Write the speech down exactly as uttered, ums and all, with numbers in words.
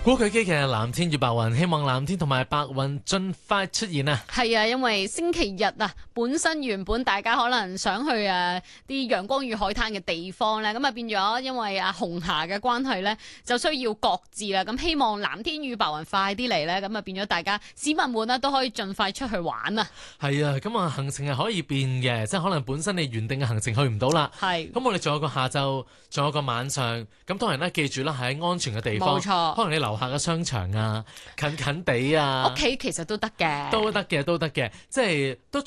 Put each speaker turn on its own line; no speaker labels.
古巨基嘅藍天與白雲，希望藍天同埋白雲盡快出現啊！
係啊，因為星期日啊，本身原本大家可能想去誒啲陽光與海灘嘅地方咧，咁啊變咗因為啊紅霞嘅關係咧，就需要擱置啦。咁希望藍天與白雲快啲嚟咧，咁啊變咗大家市民們咧都可以盡快出去玩啊！
係啊，咁啊行程係可以變嘅，即係可能本身你原定嘅行程去唔到啦。
係。
咁我哋仲有個下晝，仲有個晚上。咁當然咧，記住啦，喺安全嘅地方。
冇錯。
可能你樓下嘅商場啊，近近地啊，
屋企其實都得嘅。
都得嘅，都得嘅，即係都